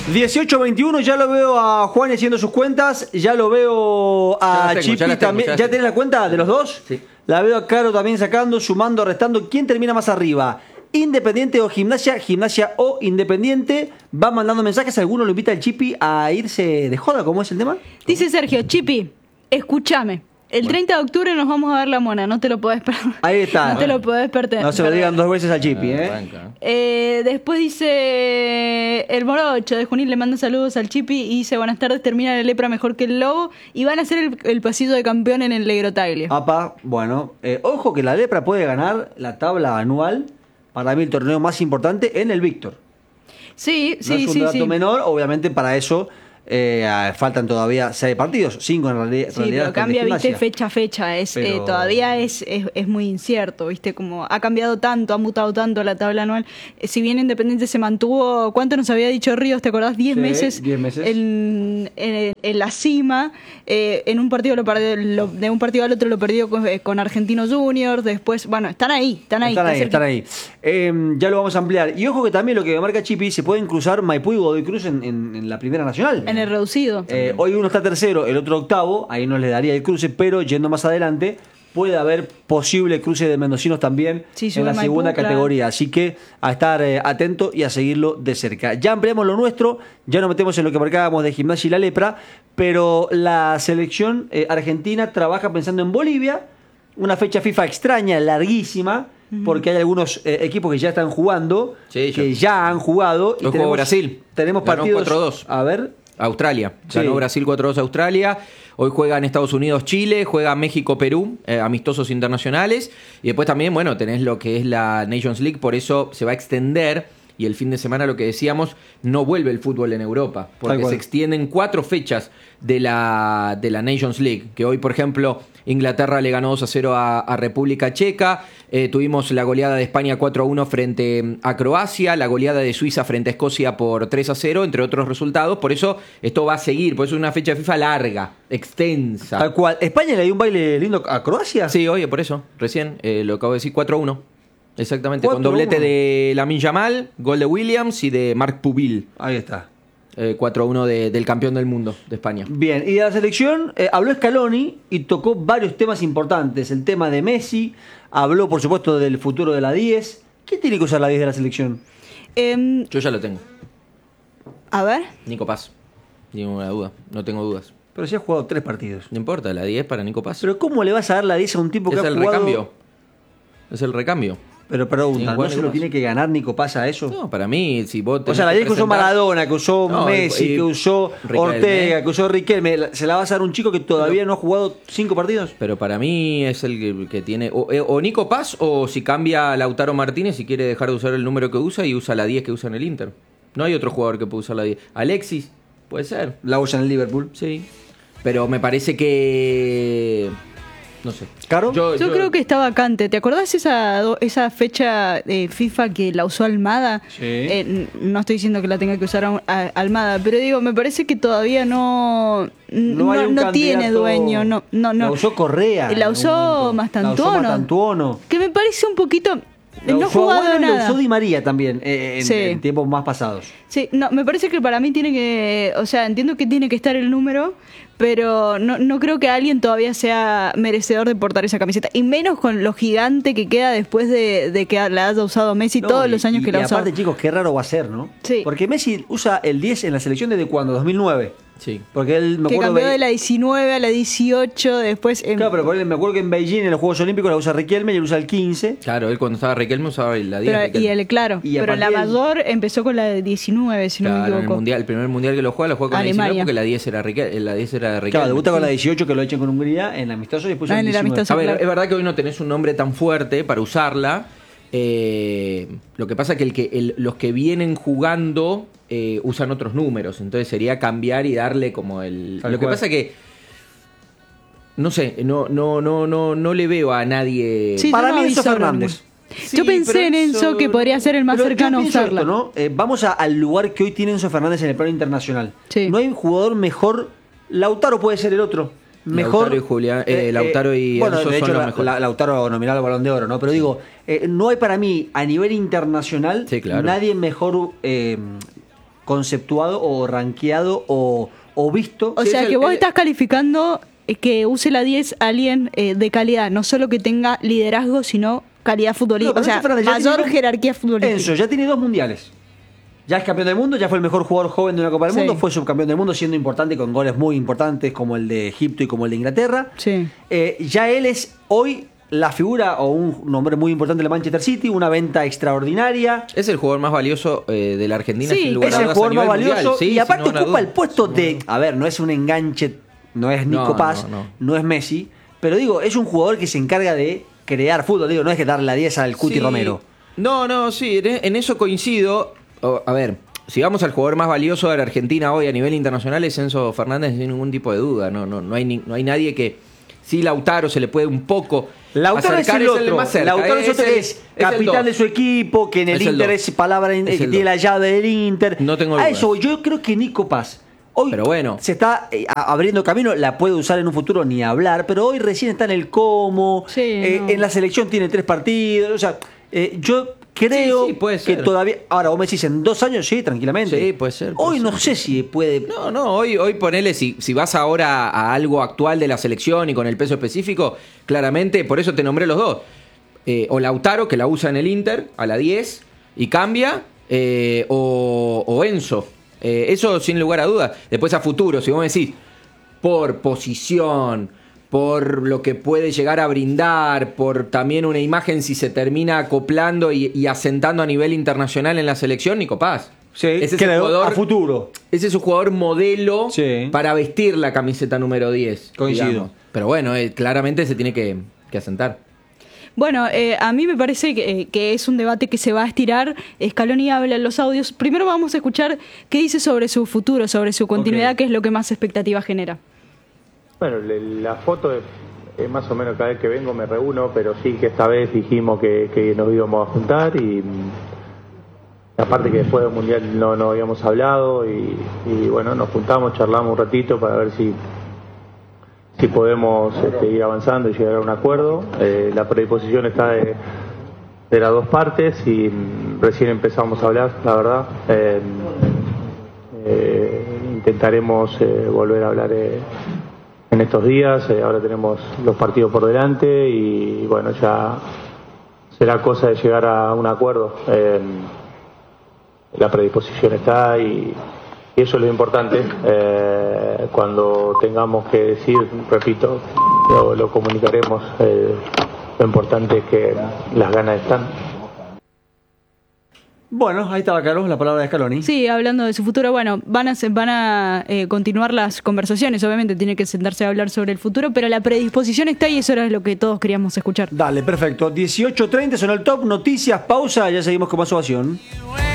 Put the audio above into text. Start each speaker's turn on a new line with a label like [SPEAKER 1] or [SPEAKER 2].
[SPEAKER 1] 18-21, ya lo veo a Juan haciendo sus cuentas, ya lo veo a Chipi también. ¿Ya tenés la cuenta de los dos?
[SPEAKER 2] Sí.
[SPEAKER 1] La veo a Caro también sacando, sumando, restando. ¿Quién termina más arriba? Independiente o Gimnasia, Gimnasia o Independiente. Va mandando mensajes, alguno lo invita al Chipi a irse de joda, ¿cómo es el tema?
[SPEAKER 3] Dice Sergio, Chipi, escúchame. El 30 de octubre nos vamos a ver la mona, no te lo podés perder.
[SPEAKER 1] Ahí está.
[SPEAKER 3] No te lo podés perder.
[SPEAKER 1] No se lo digan dos veces al Chipi,
[SPEAKER 3] Después dice el Morocho de Junín, le manda saludos al Chipi y dice buenas tardes, termina la lepra mejor que el lobo y van a hacer el pasillo de campeón en el Legrotaglio.
[SPEAKER 1] Apa, bueno, ojo que la lepra puede ganar la tabla anual, para mí el torneo más importante en el Víctor.
[SPEAKER 3] Sí,
[SPEAKER 1] No es un dato menor, obviamente para eso faltan todavía 6 partidos, 5 en realidad.
[SPEAKER 3] Sí, pero cambia, viste, fecha a fecha.
[SPEAKER 1] Pero...
[SPEAKER 3] todavía es muy incierto, viste, como ha cambiado tanto, ha mutado tanto la tabla anual. Si bien Independiente se mantuvo, ¿cuánto nos había dicho Ríos? ¿Te acordás? 10 meses.
[SPEAKER 1] 10 meses.
[SPEAKER 3] En la cima. En un partido de un partido al otro lo perdió con Argentinos Juniors. Después, bueno, están ahí.
[SPEAKER 1] Ya lo vamos a ampliar. Y ojo que también lo que marca Chipi, se pueden cruzar Maipú y Godoy Cruz en la Primera Nacional.
[SPEAKER 3] En el reducido.
[SPEAKER 1] Hoy uno está tercero, el otro octavo, ahí no le daría el cruce, pero yendo más adelante puede haber posible cruce de mendocinos también en la segunda categoría. Así que a estar atento y a seguirlo de cerca. Ya ampliamos lo nuestro, ya nos metemos en lo que marcábamos de Gimnasia y la lepra, pero la selección argentina trabaja pensando en Bolivia, una fecha FIFA extraña, larguísima, porque hay algunos equipos que ya están jugando, que ya han jugado.
[SPEAKER 2] Y tenemos Brasil.
[SPEAKER 1] Tenemos partidos
[SPEAKER 2] 4-2.
[SPEAKER 1] A ver.
[SPEAKER 2] Australia. Ganó Brasil 4-2 a Australia. Hoy juegan Estados Unidos, Chile, juega México, Perú, amistosos internacionales. Y después también, bueno, tenés lo que es la Nations League, por eso se va a extender. Y el fin de semana, lo que decíamos, no vuelve el fútbol en Europa, porque se extienden 4 fechas de la Nations League. Que hoy, por ejemplo, Inglaterra le ganó 2-0 a República Checa. Tuvimos la goleada de España 4-1 frente a Croacia, la goleada de Suiza frente a Escocia por 3-0, entre otros resultados. Por eso esto va a seguir, por eso es una fecha FIFA larga, extensa.
[SPEAKER 1] Tal cual. ¿España le dio un baile lindo a Croacia?
[SPEAKER 2] Sí, oye, por eso, recién lo acabo de decir, 4-1. Exactamente, con doblete de Lamine Yamal, gol de Williams y de Marc Pubil.
[SPEAKER 1] Ahí está.
[SPEAKER 2] 4-1 del campeón del mundo de España.
[SPEAKER 1] Bien, y de la selección habló Scaloni y tocó varios temas importantes. El tema de Messi, habló por supuesto del futuro de la 10. ¿Quién tiene que usar la 10 de la selección?
[SPEAKER 2] Yo ya lo tengo.
[SPEAKER 3] A ver.
[SPEAKER 2] Nico Paz, ninguna duda, no tengo dudas.
[SPEAKER 1] Pero si ha jugado 3 partidos.
[SPEAKER 2] No importa, la 10 para Nico Paz.
[SPEAKER 1] Pero ¿cómo le vas a dar la 10 a un tipo que ha jugado?
[SPEAKER 2] Es el recambio.
[SPEAKER 1] Pero pregunta, ¿no se lo tiene que ganar Nico Paz a eso?
[SPEAKER 2] No, para mí, si vos tenés.
[SPEAKER 1] O sea, la 10 que usó Maradona, que usó Messi, que usó Ortega, que usó Riquelme, ¿se la vas a dar a un chico que todavía no ha jugado 5 partidos?
[SPEAKER 2] Pero para mí es el que tiene. O Nico Paz, o si cambia Lautaro Martínez, si quiere dejar de usar el número que usa y usa la 10 que usa en el Inter. No hay otro jugador que pueda usar la 10. Alexis, puede ser.
[SPEAKER 1] La usa en el Liverpool.
[SPEAKER 2] Sí. Pero me parece que. No sé.
[SPEAKER 1] ¿Caro?
[SPEAKER 3] Yo creo que está vacante. ¿Te acordás esa fecha de FIFA que la usó Almada?
[SPEAKER 1] Sí.
[SPEAKER 3] No estoy diciendo que la tenga que usar Almada, pero digo, me parece que todavía no tiene dueño. No.
[SPEAKER 1] La usó Correa.
[SPEAKER 3] La usó Mastantuono. Que me parece un poquito. No ha jugado nada.
[SPEAKER 1] La usó Di María también en tiempos más pasados.
[SPEAKER 3] Sí, no, me parece que para mí tiene que. O sea, entiendo que tiene que estar el número, pero no creo que alguien todavía sea merecedor de portar esa camiseta. Y menos con lo gigante que queda después de que la haya usado Messi todos los años que la ha usado.
[SPEAKER 1] Y aparte, chicos, qué raro va a ser, ¿no?
[SPEAKER 3] Sí.
[SPEAKER 1] Porque Messi usa el 10 en la selección desde cuándo, 2009.
[SPEAKER 2] Sí.
[SPEAKER 1] Porque él
[SPEAKER 3] que cambió de la 19 a la 18, después...
[SPEAKER 1] Claro, pero me acuerdo que en Beijing, en los Juegos Olímpicos, la usa Riquelme y él usa el 15.
[SPEAKER 2] Claro, él cuando estaba Riquelme usaba la 10.
[SPEAKER 3] Pero la mayor empezó con la 19, si no me equivoco.
[SPEAKER 2] El primer mundial que lo juega con la 19 porque la 10 era Riquelme.
[SPEAKER 1] Claro, debuta con la 18 que lo echen con Hungría en amistoso y después en el 19.
[SPEAKER 3] Amistoso,
[SPEAKER 2] a ver, es verdad que hoy no tenés un nombre tan fuerte para usarla. Lo que pasa es que los que vienen jugando usan otros números, entonces sería cambiar y darle como el. Lo que pasa es que no sé, no le veo a nadie.
[SPEAKER 3] Sí,
[SPEAKER 1] para mí Enzo Fernández.
[SPEAKER 3] Yo pensé en Enzo que podría ser el más cercano a usarla.
[SPEAKER 1] ¿No? Vamos al lugar que hoy tiene Enzo Fernández en el plano internacional.
[SPEAKER 3] Sí.
[SPEAKER 1] No hay un jugador mejor. Lautaro puede ser el otro. Mejor.
[SPEAKER 2] Lautaro y Julián, Lautaro y
[SPEAKER 1] bueno,
[SPEAKER 2] Enzo
[SPEAKER 1] de hecho,
[SPEAKER 2] son los mejores.
[SPEAKER 1] Lautaro nominal al Balón de Oro, ¿no? Pero digo, no hay para mí a nivel internacional
[SPEAKER 2] sí, claro.
[SPEAKER 1] nadie mejor conceptuado o rankeado o visto.
[SPEAKER 3] O sea, que vos estás calificando que use la 10 alguien de calidad, no solo que tenga liderazgo, sino calidad futbolística, o sea, mayor jerarquía futbolística.
[SPEAKER 1] Enzo ya tiene 2 mundiales. Ya es campeón del mundo, ya fue el mejor jugador joven de una Copa del Mundo, fue subcampeón del mundo siendo importante con goles muy importantes como el de Egipto y como el de Inglaterra.
[SPEAKER 3] Sí.
[SPEAKER 1] Ya él es hoy la figura o un nombre muy importante de la Manchester City, una venta extraordinaria.
[SPEAKER 2] Es el jugador más valioso de la Argentina,
[SPEAKER 1] sin lugar a dudas. Es el jugador más valioso y aparte ocupa el puesto de... A ver, no es un enganche, no es Nico Paz, no es Messi, pero digo, es un jugador que se encarga de crear fútbol, digo, no es que darle la 10 al Cuti Romero.
[SPEAKER 2] Sí, en eso coincido. A ver, si vamos al jugador más valioso de la Argentina hoy a nivel internacional es Enzo Fernández, sin ningún tipo de duda. No hay nadie que... Sí, Lautaro se le puede un poco
[SPEAKER 1] Lautaro
[SPEAKER 2] acercar,
[SPEAKER 1] es el más cerca. Lautaro es capitán de su equipo, que en el Inter es palabra, que tiene la llave del Inter.
[SPEAKER 2] No tengo dudas.
[SPEAKER 1] A eso, yo creo que Nico Paz hoy se está abriendo camino, la puede usar en un futuro ni hablar, pero hoy recién está en el Como, en la selección tiene 3 partidos, o sea, yo creo que todavía... Ahora, vos me decís, en 2 años, sí, tranquilamente.
[SPEAKER 2] Sí, puede ser.
[SPEAKER 1] Hoy no sé si puede...
[SPEAKER 2] Hoy ponele, si vas ahora a algo actual de la selección y con el peso específico, claramente, por eso te nombré los dos. O Lautaro, que la usa en el Inter, a la 10, y cambia, o Enzo. Eso sin lugar a dudas. Después a futuro, si vos me decís, por posición... por lo que puede llegar a brindar, por también una imagen si se termina acoplando y asentando a nivel internacional en la selección, Nico Paz.
[SPEAKER 1] Sí, ese es el jugador a futuro.
[SPEAKER 2] Ese es su jugador modelo para vestir la camiseta número 10.
[SPEAKER 1] Coincido.
[SPEAKER 2] Digamos. Pero bueno, claramente se tiene que asentar.
[SPEAKER 3] Bueno, a mí me parece que es un debate que se va a estirar. Scaloni habla en los audios. Primero vamos a escuchar qué dice sobre su futuro, sobre su continuidad, que es lo que más expectativa genera.
[SPEAKER 4] Bueno, la foto es más o menos cada vez que vengo me reúno, pero sí que esta vez dijimos que nos íbamos a juntar y aparte que después del Mundial no habíamos hablado y bueno, nos juntamos, charlamos un ratito para ver si podemos ir avanzando y llegar a un acuerdo. La predisposición está de las 2 partes y recién empezamos a hablar, la verdad. Intentaremos volver a hablar en estos días. Ahora tenemos los partidos por delante y bueno, ya será cosa de llegar a un acuerdo. La predisposición está y eso es lo importante. Cuando tengamos que decir, repito, lo comunicaremos. Lo importante es que las ganas están.
[SPEAKER 1] Bueno, ahí estaba, Carlos, la palabra de Scaloni.
[SPEAKER 3] Sí, hablando de su futuro, bueno, van a continuar las conversaciones, obviamente tiene que sentarse a hablar sobre el futuro, pero la predisposición está y eso era lo que todos queríamos escuchar.
[SPEAKER 1] Dale, perfecto. 18:30 sonó el top, noticias, pausa, ya seguimos con más ovación.